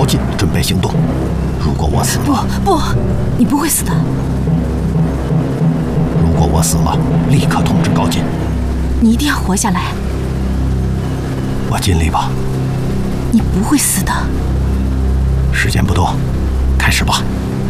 高进，准备行动。如果我死了， 不，你不会死的。 如果我死了，立刻通知高进。 你一定要活下来。 我尽力吧。 你不会死的。 时间不多，开始吧。